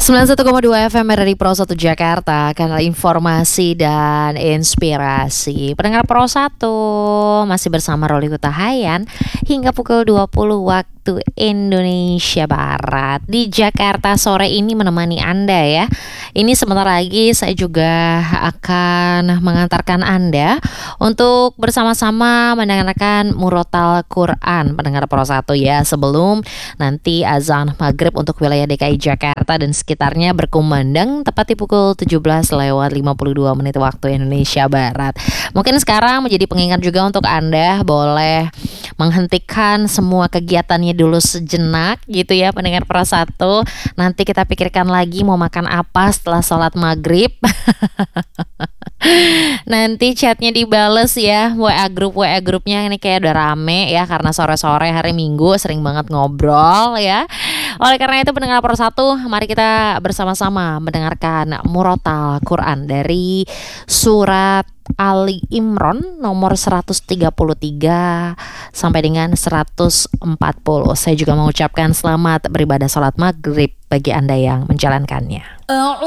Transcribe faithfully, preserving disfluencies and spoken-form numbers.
sembilan puluh satu koma dua F M dari Pro satu Jakarta, kanal informasi dan inspirasi. Pendengar Pro satu masih bersama Roli Hutahayan hingga pukul dua puluh waktu Indonesia Barat. Di Jakarta sore ini menemani Anda ya. Ini sebentar lagi saya juga akan mengantarkan Anda untuk bersama-sama mendengarkan murotal Quran, pendengar Pro satu ya, sebelum nanti azan maghrib untuk wilayah D K I Jakarta dan sekitarnya berkumandang tepat di pukul tujuh belas lewat lima puluh dua menit waktu Indonesia Barat. Mungkin sekarang menjadi pengingat juga untuk Anda boleh menghentikan semua kegiatannya dulu sejenak gitu ya, pendengar Pro satu. Nanti kita pikirkan lagi mau makan apa setelah sholat maghrib. Nanti chatnya dibales ya, W A grup W A grupnya ini kayak udah rame ya, karena sore-sore hari Minggu sering banget ngobrol ya. Oleh karena itu pendengar Pro satu, mari kita bersama-sama mendengarkan murotal Quran dari surat Ali Imran nomor seratus tiga puluh tiga sampai dengan seratus empat puluh. Saya juga mengucapkan selamat beribadah sholat maghrib bagi Anda yang menjalankannya.